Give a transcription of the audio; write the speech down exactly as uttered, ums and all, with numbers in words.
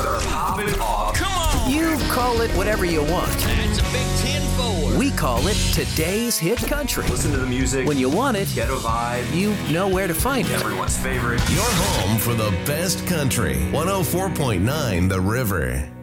that are popping off. Come on! You call it whatever you want. That's a big ten four. We call it today's hit country. Listen to the music. When you want it, Ghetto vibe. you know where to find it. Everyone's favorite. Your home for the best country. one oh four point nine The River.